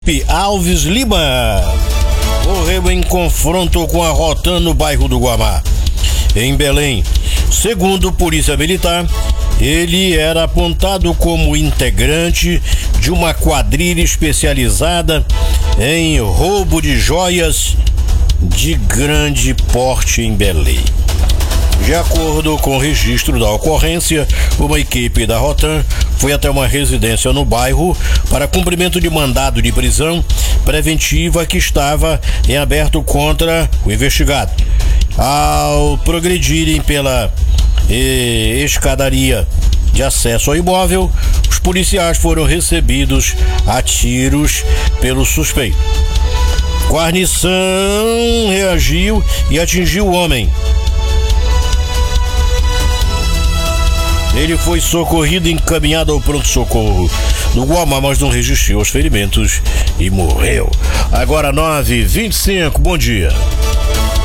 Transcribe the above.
Alves Lima morreu em confronto com a Rotan no bairro do Guamá, em Belém. Segundo Polícia Militar, ele era apontado como integrante de uma quadrilha especializada em roubo de joias de grande porte em Belém. De acordo com o registro da ocorrência, uma equipe da Rotan foi até uma residência no bairro para cumprimento de mandado de prisão preventiva que estava em aberto contra o investigado. Ao progredirem pela escadaria de acesso ao imóvel, os policiais foram recebidos a tiros pelo suspeito. Guarnição reagiu e atingiu o homem. Ele foi socorrido e encaminhado ao pronto-socorro do Guamá, mas não resistiu aos ferimentos e morreu. Agora 9h25, bom dia.